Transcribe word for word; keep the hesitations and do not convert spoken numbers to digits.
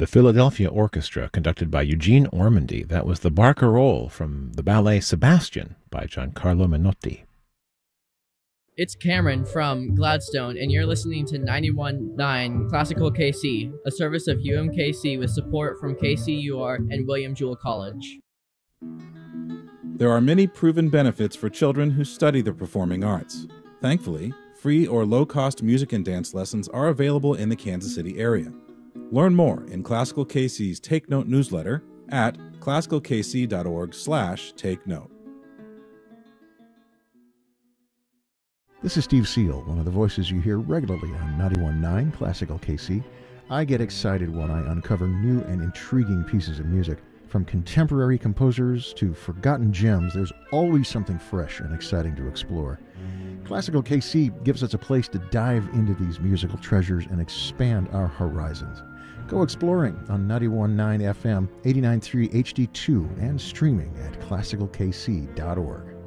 the Philadelphia Orchestra, conducted by Eugene Ormandy. That was the Barcarolle from the ballet Sebastian by Giancarlo Menotti. It's Cameron from Gladstone, and you're listening to ninety-one point nine Classical K C, a service of U M K C with support from K C U R and William Jewell College. There are many proven benefits for children who study the performing arts. Thankfully, free or low-cost music and dance lessons are available in the Kansas City area. Learn more in Classical K C's Take Note newsletter at classical k c dot org slash take note. This is Steve Seal, one of the voices you hear regularly on ninety-one point nine Classical K C. I get excited when I uncover new and intriguing pieces of music. From contemporary composers to forgotten gems, there's always something fresh and exciting to explore. Classical K C gives us a place to dive into these musical treasures and expand our horizons. Go exploring on ninety-one point nine F M, eighty-nine point three H D two, and streaming at classical k c dot org.